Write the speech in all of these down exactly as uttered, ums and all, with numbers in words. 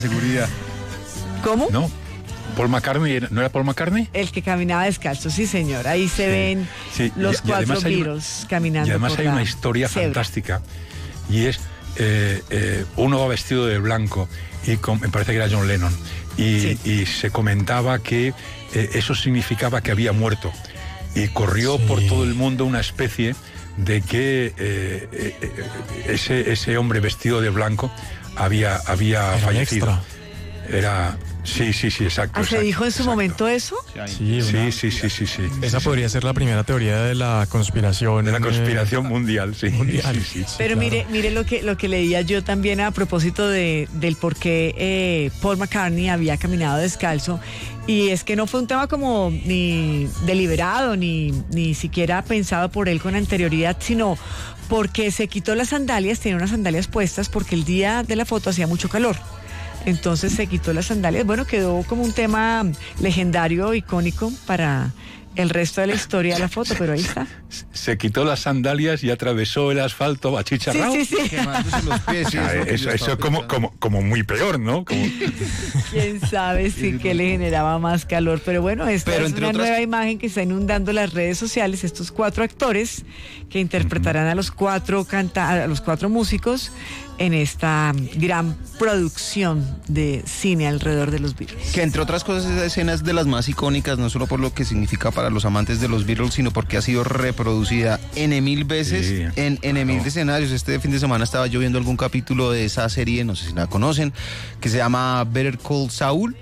Seguridad. ¿Cómo? No. Paul McCartney, ¿no era Paul McCartney? El que caminaba descalzo, sí señor. Ahí se sí, ven sí. los y, cuatro y Beatles caminando. Y además por hay la una historia cebra. fantástica. Y es, eh, eh, uno va vestido de blanco, y con, me parece que era John Lennon, y, sí. y se comentaba que eh, eso significaba que había muerto. Y corrió sí. por todo el mundo una especie de que eh, eh, ese, ese hombre vestido de blanco había, había era fallecido. Extra. Era... Sí, sí, sí, exacto. ¿Ah, se exacto, dijo en su exacto. momento eso? Sí, sí, una, sí, sí, sí, sí. Esa sí, podría sí. ser la primera teoría de la conspiración. De la conspiración eh, mundial, sí. Mundial. Sí, sí, sí, Pero claro. mire, mire lo que lo que leía yo también a propósito de del por qué eh, Paul McCartney había caminado descalzo. Y es que no fue un tema como ni deliberado, ni, ni siquiera pensado por él con anterioridad, sino porque se quitó las sandalias, tenía unas sandalias puestas porque el día de la foto hacía mucho calor. Entonces se quitó las sandalias. Bueno, quedó como un tema legendario, icónico para el resto de la historia de la foto, pero ahí está. Se quitó las sandalias y atravesó el asfalto achicharrado. Sí, sí, sí. Quemándose los pies. O sea, eso eso como, como, como muy peor, ¿no? Como... Quién sabe si que le generaba más calor. Pero bueno, esta pero es una otras... nueva imagen que está inundando las redes sociales. Estos cuatro actores que interpretarán uh-huh. a los cuatro canta a los cuatro músicos en esta gran producción de cine alrededor de los Beatles. Que entre otras cosas esa escena es de las más icónicas, no solo por lo que significa para los amantes de los Beatles, sino porque ha sido reproducida N mil veces sí, en N mil no. escenarios. Este fin de semana estaba yo viendo algún capítulo de esa serie, no sé si la conocen, que se llama Better Call Saul.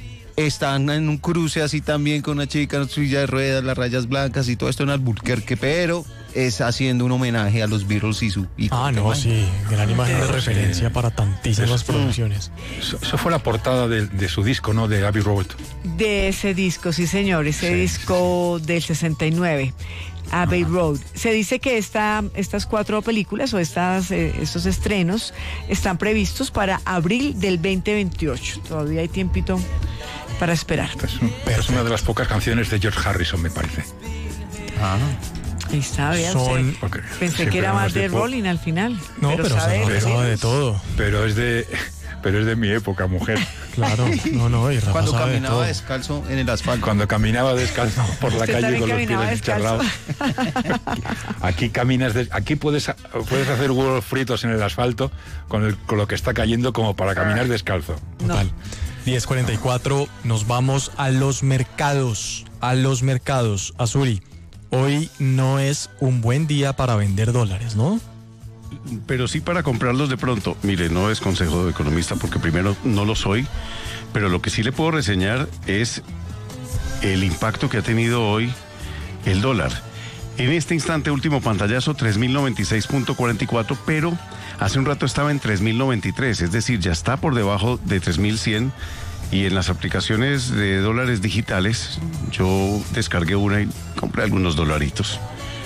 Están en un cruce así también con una chica en silla de ruedas, las rayas blancas y todo esto en Albuquerque, pero es haciendo un homenaje a los Beatles y su... Y ah, no, imagen. Sí, gran imagen de referencia sí. para tantísimas eso, producciones. Eso, eso fue la portada de, de su disco, ¿no? De Abbey Road. De ese disco, sí señor, ese sí, disco sí, sí. del sesenta y nueve. Abbey Road. Se dice que esta, estas cuatro películas o estas, eh, estos estrenos están previstos para abril del veinte veintiocho. Todavía hay tiempito para esperar. Es, un, es una de las pocas canciones de George Harrison, me parece. Ah. Ahí está, vean. Son... Okay. Pensé sí, que era más de Rolling al final. No, pero, pero sabe, se pero, de todo. Pero es de... Pero es de mi época, mujer. Claro, no, no, y Rafa cuando sabe caminaba de descalzo en el asfalto. Cuando caminaba descalzo por la calle con los pies achicharrados. Aquí caminas, de, aquí puedes, puedes hacer huevos fritos en el asfalto con, el, con lo que está cayendo como para caminar descalzo. Total. No. diez cuarenta y cuatro, nos vamos a los mercados, a los mercados. Azuri, hoy no es un buen día para vender dólares, ¿no? Pero sí para comprarlos de pronto. Mire, no es consejo de economista porque primero no lo soy, pero lo que sí le puedo reseñar es el impacto que ha tenido hoy el dólar. En este instante, último pantallazo, tres mil noventa y seis punto cuarenta y cuatro, pero hace un rato estaba en tres mil noventa y tres, es decir, ya está por debajo de tres mil cien. Y en las aplicaciones de dólares digitales, yo descargué una y compré algunos dolaritos.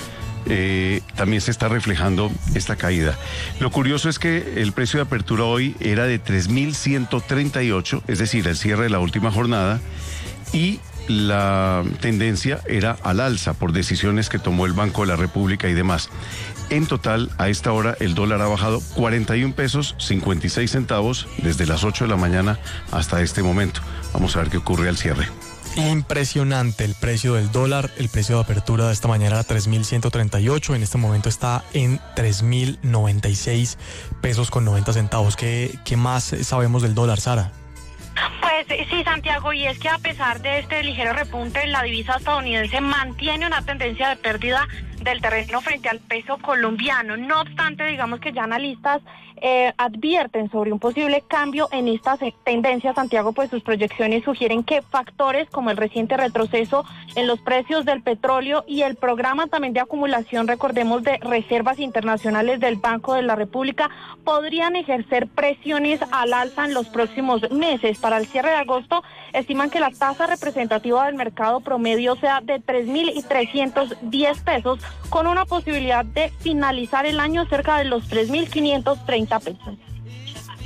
Eh, también se está reflejando esta caída. Lo curioso es que el precio de apertura hoy era de tres mil ciento treinta y ocho, es decir, el cierre de la última jornada, y la tendencia era al alza por decisiones que tomó el Banco de la República y demás. En total, a esta hora, el dólar ha bajado cuarenta y un pesos cincuenta y seis centavos desde las ocho de la mañana hasta este momento. Vamos a ver qué ocurre al cierre. Impresionante el precio del dólar. El precio de apertura de esta mañana era tres mil ciento treinta y ocho. En este momento está en tres mil noventa y seis pesos con noventa centavos. ¿Qué, qué más sabemos del dólar, Sara? Pues sí, Santiago, y es que a pesar de este ligero repunte, la divisa estadounidense mantiene una tendencia de pérdida del terreno frente al peso colombiano. No obstante, digamos que ya analistas eh, advierten sobre un posible cambio en estas tendencias, Santiago, pues sus proyecciones sugieren que factores como el reciente retroceso en los precios del petróleo y el programa también de acumulación, recordemos, de reservas internacionales del Banco de la República, podrían ejercer presiones al alza en los próximos meses. Para el cierre de agosto, estiman que la tasa representativa del mercado promedio sea de tres mil trescientos diez pesos, con una posibilidad de finalizar el año cerca de los tres mil quinientos treinta pesos.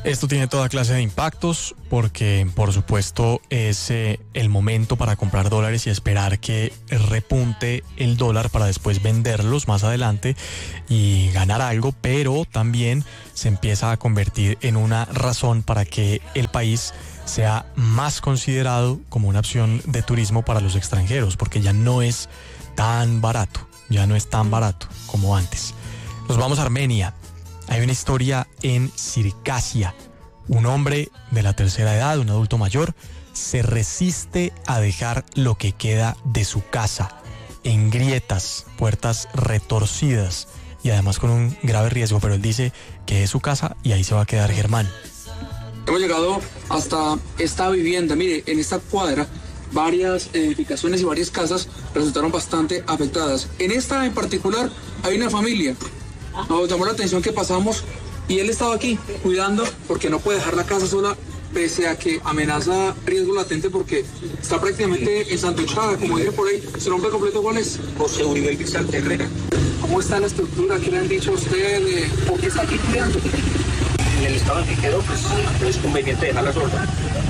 Esto tiene toda clase de impactos porque, por supuesto, es eh, el momento para comprar dólares y esperar que repunte el dólar para después venderlos más adelante y ganar algo, pero también se empieza a convertir en una razón para que el país sea más considerado como una opción de turismo para los extranjeros, porque ya no es tan barato, ya no es tan barato como antes. Nos vamos a Armenia. Hay una historia en Circasia. Un hombre de la tercera edad, un adulto mayor, se resiste a dejar lo que queda de su casa, en grietas, puertas retorcidas y además con un grave riesgo, pero él dice que es su casa y ahí se va a quedar. Germán. Hemos llegado hasta esta vivienda. Mire, en esta cuadra varias edificaciones y varias casas resultaron bastante afectadas. En esta en particular hay una familia. Nos llamó la atención que pasamos y él estaba aquí cuidando porque no puede dejar la casa sola pese a que amenaza riesgo latente porque está prácticamente ensanduchada, como dice por ahí. ¿Su nombre completo cuál es? José Uribe Vicente Herrera. ¿Cómo está la estructura? ¿Qué le han dicho a usted? ¿Por qué está aquí cuidando? En el estado en que quedó, pues es conveniente dejarla sola.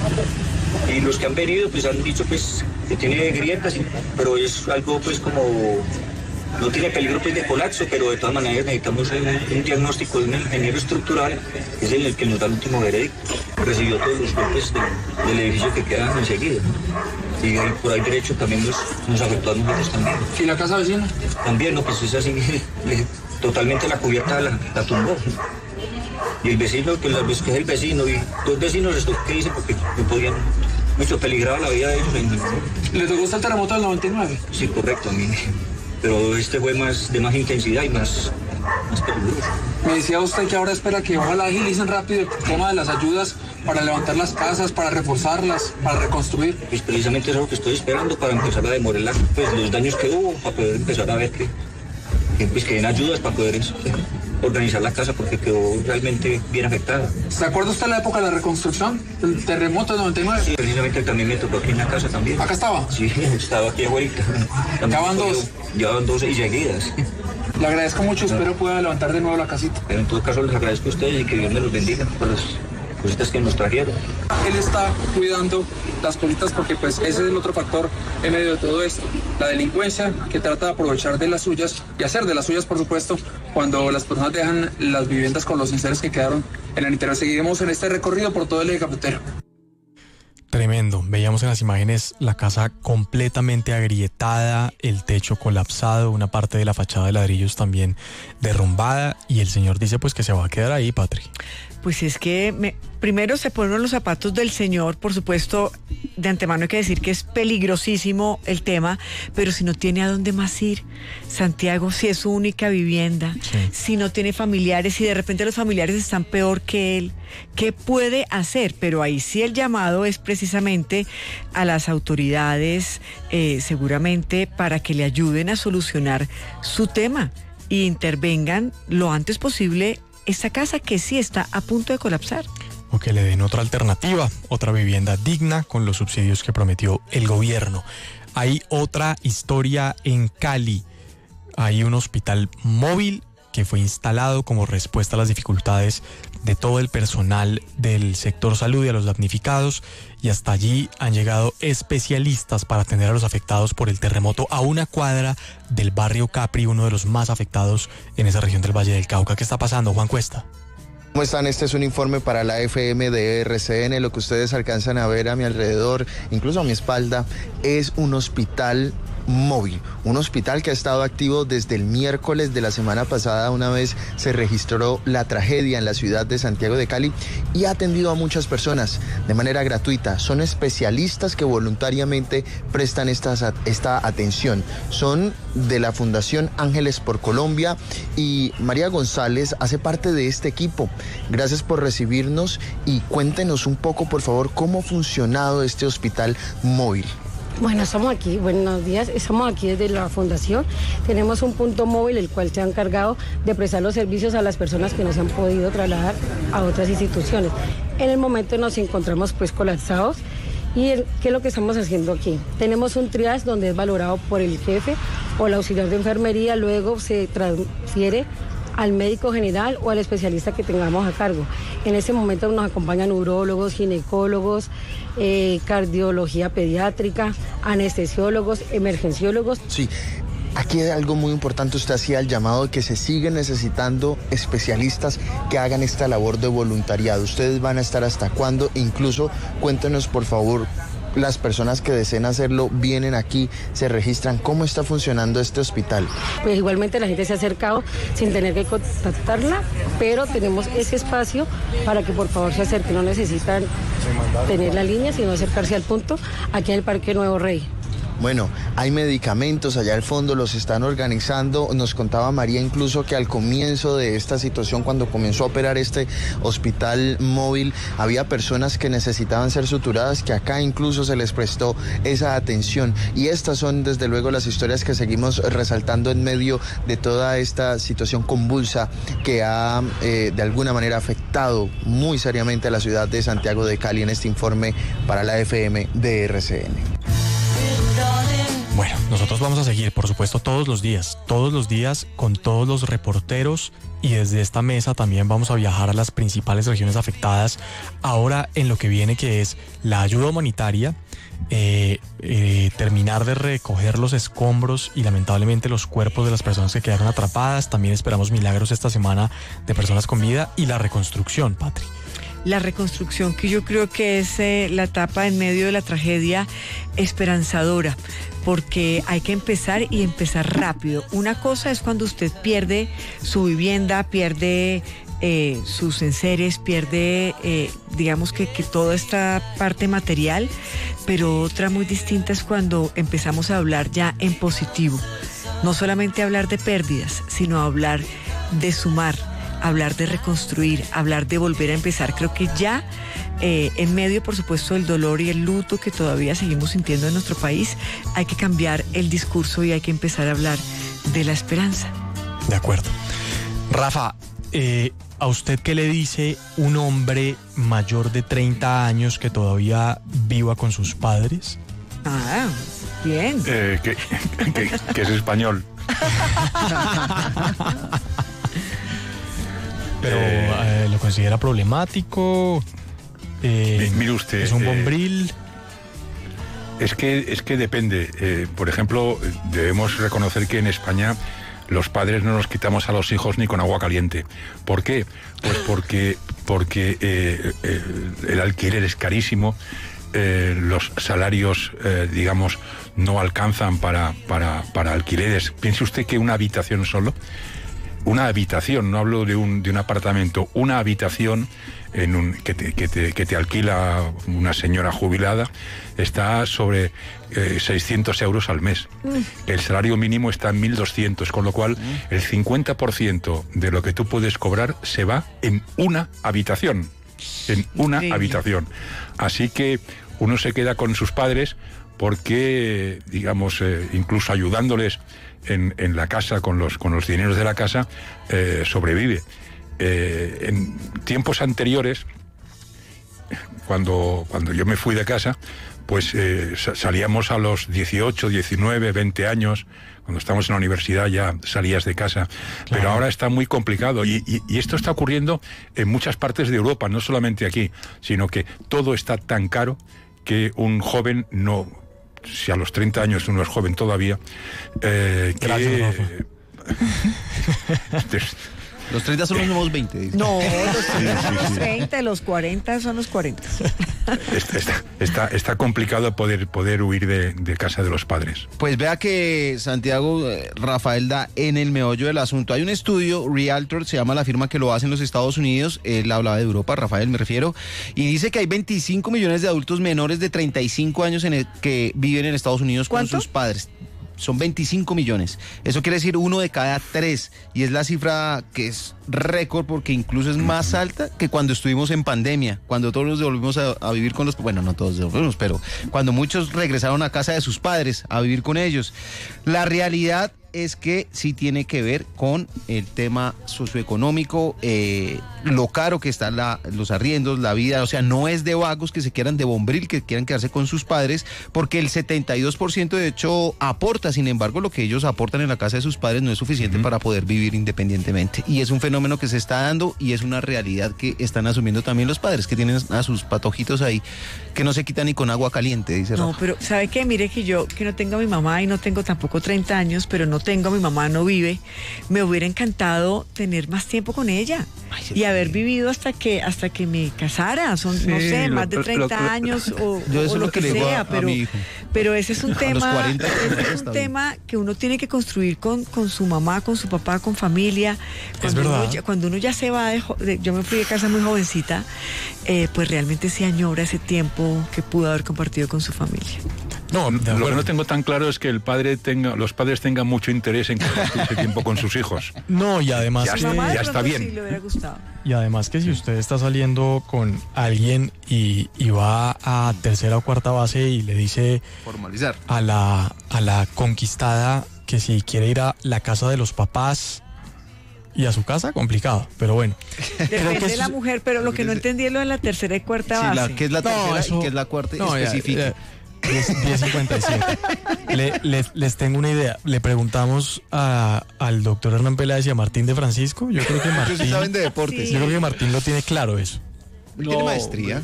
Y los que han venido, pues han dicho pues que tiene grietas, pero es algo pues como... No tiene peligro pues, de colapso, pero de todas maneras necesitamos un, un diagnóstico de un ingeniero estructural, que es el que nos da el último veredicto. Recibió todos los golpes de, del edificio que quedan enseguida, ¿no? Y por ahí derecho también nos, nos afectó a nosotros también. ¿Y la casa vecina? También, no, pues es así, totalmente la cubierta la, la tumbó. Y el vecino, que, la, que es el vecino, y dos vecinos, esto que dicen, porque no podían... Mucho peligraba la vida de ellos. ¿Le tocó el terremoto del noventa y nueve? Sí, correcto, a mí. Pero este fue más de más intensidad y más, más peligroso. Me decía usted que ahora espera que ojalá agilicen rápido el tema de las ayudas para levantar las casas, para reforzarlas, para reconstruir. Pues precisamente es algo que estoy esperando para empezar a demorar pues, los daños que hubo, para poder empezar a ver que, que, pues, que den ayudas para poder eso, organizar la casa porque quedó realmente bien afectada. ¿Se acuerda usted de la época de la reconstrucción? ¿El terremoto del noventa y nueve? Sí, precisamente también me tocó aquí en la casa también. ¿Acá estaba? Sí, estaba aquí abuelita. ¿Ya van dos? Ya van dos y seguidas. Le agradezco mucho, espero pueda levantar de nuevo la casita. Pero en todo caso les agradezco a ustedes y que Dios me los bendiga por las cositas que nos trajeron. Él está cuidando las cositas porque pues ese es el otro factor en medio de todo esto. La delincuencia que trata de aprovechar de las suyas y hacer de las suyas, por supuesto, cuando las personas dejan las viviendas con los enseres que quedaron en el interior. Seguiremos en este recorrido por todo el eje cafetero. Tremendo. Veíamos en las imágenes la casa completamente agrietada, el techo colapsado, una parte de la fachada de ladrillos también derrumbada y el señor dice pues que se va a quedar ahí, Patri. Pues es que me, primero se ponen los zapatos del señor, por supuesto, de antemano hay que decir que es peligrosísimo el tema, pero si no tiene a dónde más ir, Santiago, si es su única vivienda, sí. Si no tiene familiares y de repente los familiares están peor que él, ¿qué puede hacer? Pero ahí sí el llamado es precisamente a las autoridades, eh, seguramente para que le ayuden a solucionar su tema e intervengan lo antes posible esta casa que sí está a punto de colapsar. O que le den otra alternativa, otra vivienda digna con los subsidios que prometió el gobierno. Hay otra historia en Cali. Hay un hospital móvil que fue instalado como respuesta a las dificultades de todo el personal del sector salud y a los damnificados, y hasta allí han llegado especialistas para atender a los afectados por el terremoto a una cuadra del barrio Capri, uno de los más afectados en esa región del Valle del Cauca. ¿Qué está pasando, Juan Cuesta? ¿Cómo están? Este es un informe para la F M de R C N. Lo que ustedes alcanzan a ver a mi alrededor, incluso a mi espalda, es un hospital móvil, un hospital que ha estado activo desde el miércoles de la semana pasada, una vez se registró la tragedia en la ciudad de Santiago de Cali, y ha atendido a muchas personas de manera gratuita. Son especialistas que voluntariamente prestan esta, esta atención. Son de la Fundación Ángeles por Colombia y María González hace parte de este equipo. Gracias por recibirnos y cuéntenos un poco, por favor, cómo ha funcionado este hospital móvil. Bueno, estamos aquí, buenos días, estamos aquí desde la fundación, tenemos un punto móvil el cual se ha encargado de prestar los servicios a las personas que no se han podido trasladar a otras instituciones. En el momento nos encontramos pues colapsados y el, ¿qué es lo que estamos haciendo aquí? Tenemos un triage donde es valorado por el jefe o el auxiliar de enfermería, luego se transfiere al médico general o al especialista que tengamos a cargo. En ese momento nos acompañan urólogos, ginecólogos, eh, cardiología pediátrica, anestesiólogos, emergenciólogos. Sí. Aquí hay algo muy importante, usted hacía el llamado de que se siguen necesitando especialistas que hagan esta labor de voluntariado. ¿Ustedes van a estar hasta cuándo? Incluso cuéntenos, por favor, las personas que deseen hacerlo vienen aquí, se registran. ¿Cómo está funcionando este hospital? Pues igualmente la gente se ha acercado sin tener que contactarla, pero tenemos ese espacio para que por favor se acerquen. No necesitan tener la línea, sino acercarse al punto aquí en el Parque Nuevo Rey. Bueno, hay medicamentos allá al fondo, los están organizando. Nos contaba María incluso que al comienzo de esta situación, cuando comenzó a operar este hospital móvil, había personas que necesitaban ser suturadas, que acá incluso se les prestó esa atención. Y estas son desde luego las historias que seguimos resaltando en medio de toda esta situación convulsa que ha eh, de alguna manera afectado muy seriamente a la ciudad de Santiago de Cali en este informe para la F M de R C N. Bueno, nosotros vamos a seguir, por supuesto, todos los días, todos los días con todos los reporteros y desde esta mesa también vamos a viajar a las principales regiones afectadas ahora en lo que viene, que es la ayuda humanitaria, eh, eh, terminar de recoger los escombros y lamentablemente los cuerpos de las personas que quedaron atrapadas. También esperamos milagros esta semana de personas con vida y la reconstrucción, Patri. La reconstrucción, que yo creo que es eh, la etapa en medio de la tragedia esperanzadora, porque hay que empezar y empezar rápido. Una cosa es cuando usted pierde su vivienda, pierde eh, sus enseres, pierde, eh, digamos que, que toda esta parte material, pero otra muy distinta es cuando empezamos a hablar ya en positivo. No solamente hablar de pérdidas, sino hablar de sumar, hablar de reconstruir, hablar de volver a empezar. Creo que ya eh, en medio, por supuesto, del dolor y el luto que todavía seguimos sintiendo en nuestro país, hay que cambiar el discurso y hay que empezar a hablar de la esperanza. De acuerdo. Rafa, eh, ¿a usted qué le dice un hombre mayor de treinta años que todavía viva con sus padres? Ah, bien. Eh, que, que, que es español. Pero eh, ¿lo considera problemático? Eh, mire usted, ¿es un eh, bombril? Es que, es que depende. Eh, por ejemplo, debemos reconocer que en España los padres no nos quitamos a los hijos ni con agua caliente. ¿Por qué? Pues porque, porque eh, eh, el alquiler es carísimo, eh, los salarios, eh, digamos, no alcanzan para, para, para alquileres. Piense usted que una habitación solo, una habitación, no hablo de un, de un apartamento, una habitación en un, que, te, que, te, que te alquila una señora jubilada, está sobre eh, seiscientos euros al mes. Mm. El salario mínimo está en mil doscientos, con lo cual mm. el cincuenta por ciento de lo que tú puedes cobrar se va en una habitación. En una sí. habitación. Así que uno se queda con sus padres porque, digamos, eh, incluso ayudándoles en, en la casa, con los, con los dineros de la casa, eh, sobrevive. Eh, en tiempos anteriores, cuando, cuando yo me fui de casa, pues eh, salíamos a los dieciocho, diecinueve, veinte años. Cuando estamos en la universidad ya salías de casa. Claro. Pero ahora está muy complicado y, y, y esto está ocurriendo en muchas partes de Europa, no solamente aquí, sino que todo está tan caro que un joven no... Si a los treinta años uno es joven todavía, eh, Gracias, que... Los treinta son los nuevos veinte. Dice. No, los treinta son los treinta, los cuarenta son los cuarenta. Está, está, está, está complicado poder, poder huir de, de casa de los padres. Pues vea que Santiago, eh, Rafael da en el meollo del asunto. Hay un estudio, Realtor, se llama la firma que lo hace en los Estados Unidos, él hablaba de Europa, Rafael me refiero, y dice que hay veinticinco millones de adultos menores de treinta y cinco años en el, que viven en Estados Unidos con ¿Cuánto? sus padres. Son veinticinco millones. Eso quiere decir uno de cada tres. Y es la cifra que es récord porque incluso es más alta que cuando estuvimos en pandemia. Cuando todos nos volvimos a, a vivir con los... Bueno, no todos volvimos, pero cuando muchos regresaron a casa de sus padres a vivir con ellos. La realidad es que sí tiene que ver con el tema socioeconómico, eh, lo caro que están la, los arriendos, la vida, o sea, no es de vagos que se quieran de bombril, que quieran quedarse con sus padres, porque el setenta y dos por ciento de hecho aporta, sin embargo, lo que ellos aportan en la casa de sus padres no es suficiente uh-huh. para poder vivir independientemente. Y es un fenómeno que se está dando y es una realidad que están asumiendo también los padres, que tienen a sus patojitos ahí, que no se quitan ni con agua caliente, dice No, Rafa. pero ¿sabe qué? Mire que yo, que no tengo a mi mamá y no tengo tampoco treinta años, pero no tengo a mi mamá, no vive, me hubiera encantado tener más tiempo con ella. Ay, y haber vivido hasta que hasta que me casara, son, sí, no sé, más de treinta lo, lo, años o, yo eso o lo lo que, que sea, a, pero, a mi hijo. pero ese es un a tema, cuarenta, ese es un tema que uno tiene que construir con, con su mamá, con su papá, con familia. Cuando, es uno verdad. ya, cuando uno ya se va, de, de, yo me fui de casa muy jovencita, eh, pues realmente se añora ese tiempo que pudo haber compartido con su familia. No, lo que no tengo tan claro es que el padre tenga, los padres tengan mucho interés en compartir ese tiempo con sus hijos. No, y además ya, que, está, ya está bien. Sí le hubiera gustado. Y además que si usted está saliendo con alguien y, y va a tercera o cuarta base y le dice formalizar a la, a la conquistada que si quiere ir a la casa de los papás y a su casa, complicado, pero bueno. Depende de la mujer, pero lo que no entendí es lo de la tercera y cuarta sí, base. La, ¿qué es la tercera no, eso, y qué es la cuarta? No, especifica. diez cincuenta y siete. Le, les, les tengo una idea. Le preguntamos a, al doctor Hernán Peláez y a Martín de Francisco. Yo creo que Martín. Sí saben de deportes. Sí. Yo creo que Martín lo tiene claro eso. No, ¿tiene maestría?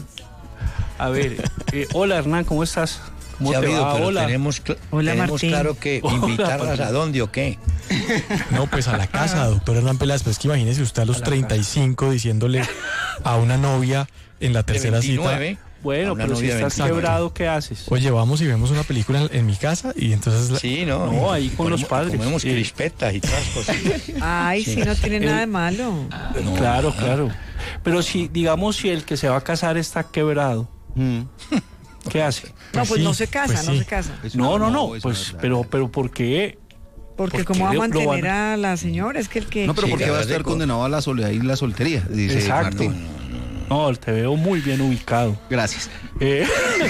A ver, eh, hola Hernán, ¿cómo estás? ¿Cómo sí, te amigo, va? pero hola. tenemos, cl- hola, tenemos Martín. claro que invitarlas a dónde o qué. No, pues a la casa, doctor Hernán Peláez. Pues que imagínese usted a los a treinta y cinco casa. Diciéndole a una novia en la tercera de veintinueve, cita. Bueno, pero si estás quebrado, ¿qué haces? Oye, vamos y vemos una película en, en mi casa y entonces... La... Sí, no. No, ahí con comemos, los padres. Comemos sí. crispetas y todas las cosas. Ay, sí, sí no tiene el, nada de malo. No, claro, claro. Pero si, digamos, si el que se va a casar está quebrado, mm. ¿qué hace? No, pues, pues sí, no se casa, pues no sí. se casa. No, no, no, pues, pero, pero ¿por qué? Porque ¿cómo va a mantener a la señora? Es que el que... No, pero sí, porque va a estar condenado a la soledad y la soltería, dice Exacto. Martín. No, te veo muy bien ubicado. Gracias. Eh.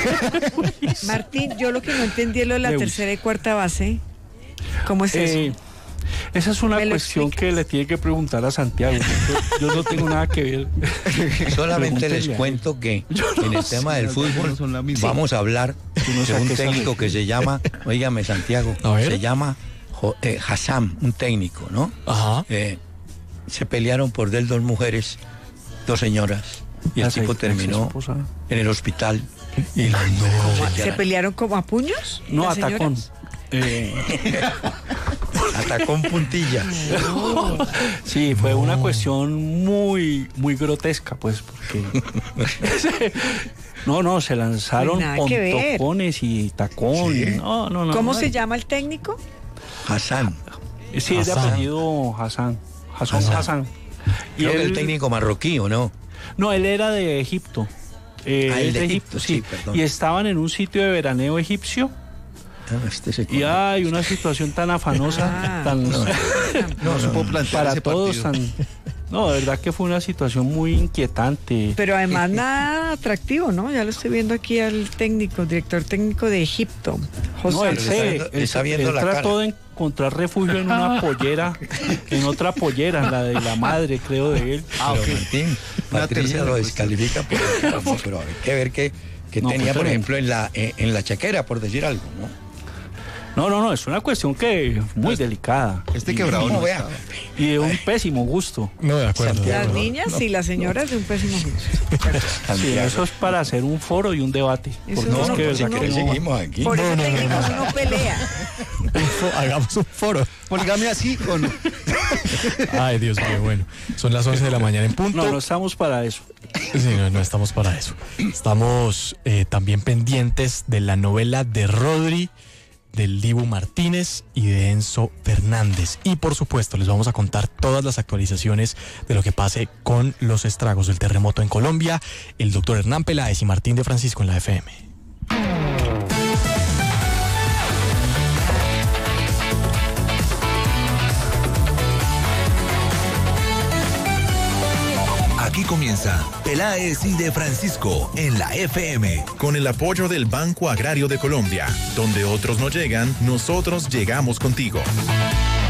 Martín, yo lo que no entendí es lo de la tercera y cuarta base. ¿Cómo es eh, eso? Esa es una cuestión que le tiene que preguntar a Santiago. Yo, yo no tengo nada que ver. Solamente les cuento que no en el sé, tema del fútbol no vamos a hablar no de un técnico que se llama, óigame Santiago, se llama eh, Hassan, un técnico, ¿no? Ajá. Eh, se pelearon por él dos mujeres, dos señoras. Y el tipo terminó en el hospital. Y las dos. ¿Se pelearon como a puños? No, a tacón. Eh, atacó puntilla. No. Sí, fue una cuestión muy, muy grotesca, pues, porque... No, no, se lanzaron con tocones y tacón. ¿Sí? No, no, no. ¿Cómo no, se no. llama el técnico? Hassan. Sí, es de apellido Hassan. Hassan. Hassan. Hassan. Y Creo él, que el técnico marroquí, ¿o no? No, él era de Egipto. Eh, ah, el de Egipto, Egipto, sí, sí. perdón. Y estaban en un sitio de veraneo egipcio. Ah, este se y hay una situación tan afanosa, ah, tan no, no, no, no, no, no para todos, tan, no, de verdad que fue una situación muy inquietante. Pero además nada atractivo, ¿no? Ya lo estoy viendo aquí al técnico, director técnico de Egipto, José. No, él, se, él, él, está viendo él la trató cara. de encontrar refugio en una pollera, en otra pollera, la de la madre, creo, de él. Ah, pero Martín, Patricia lo descalifica por el, pero hay que ver qué que no, tenía, por ejemplo, en la en, en la chequera, por decir algo, ¿no? No, no, no, es una cuestión que muy delicada. Este quebrado y, no vea, y de un pésimo gusto. No, de acuerdo. Las no, niñas no. y las señoras de un pésimo gusto. Sí, eso es para hacer un foro y un debate. Eso no, es no, que no, no, que no, seguimos aquí. Por eso no, no, técnicos no, no. no pelea. Hagamos un foro. Poligamia así o no. Ay, Dios mío, bueno. Son las once de la mañana en punto. No, no estamos para eso. Sí, no, no estamos para eso. Estamos eh, también pendientes de la novela de Rodri, del Dibu Martínez y de Enzo Fernández. Y por supuesto les vamos a contar todas las actualizaciones de lo que pase con los estragos del terremoto en Colombia. El doctor Hernán Peláez y Martín de Francisco en la F M. Aquí comienza Peláez y de Francisco en la F M. Con el apoyo del Banco Agrario de Colombia. Donde otros no llegan, nosotros llegamos contigo.